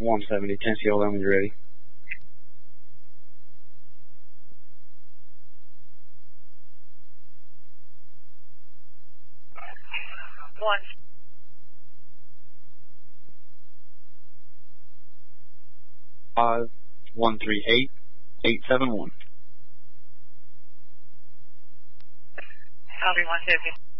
170, Tennessee Alabama, when you're ready. One. 5138871. I'll be 150.